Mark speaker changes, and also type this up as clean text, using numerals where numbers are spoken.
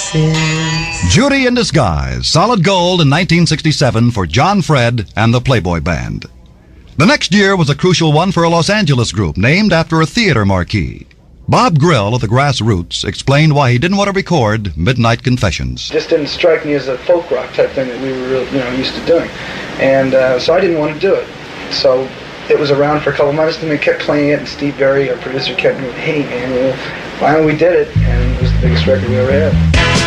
Speaker 1: Judy in Disguise, solid gold in 1967 for John Fred and the Playboy Band. The next year was a crucial one for a Los Angeles group named after a theater marquee. Bob Grill of the Grassroots explained why he didn't want to record Midnight Confessions.
Speaker 2: It just didn't strike me as a folk rock type thing that we were used to doing. And so I didn't want to do it. So it was around for a couple months, and we kept playing it, and Steve Berry, our producer, kept me, hey man, finally we did it, and it was the biggest record we ever had.